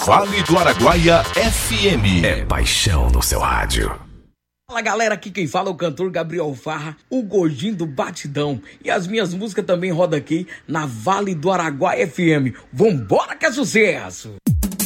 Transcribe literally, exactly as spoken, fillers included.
Vale do Araguaia F M. É paixão no seu rádio. Fala galera, aqui quem fala é o cantor Gabriel Farra, o gordinho do batidão. E as minhas músicas também rodam aqui na Vale do Araguaia F M. Vambora que é sucesso!